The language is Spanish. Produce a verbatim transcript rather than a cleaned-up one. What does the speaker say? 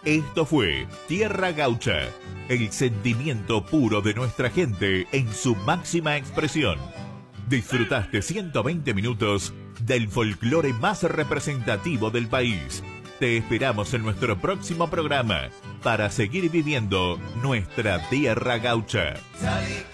Esto fue Tierra Gaucha, el sentimiento puro de nuestra gente en su máxima expresión. Disfrutaste ciento veinte minutos del folclore más representativo del país. Te esperamos en nuestro próximo programa para seguir viviendo nuestra Tierra Gaucha.